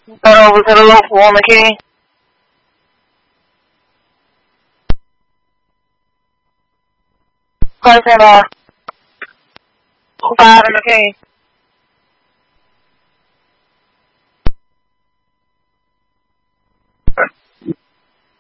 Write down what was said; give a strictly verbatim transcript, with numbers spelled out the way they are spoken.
Turn over to the local on the key. Close and uh, five on the key.